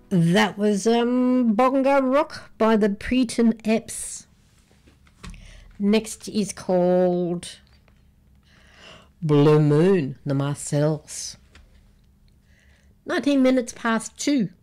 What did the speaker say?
That was Bongo Rock by the Preton Epps. Next is called Blue Moon, the Marcells. 19 minutes past 2.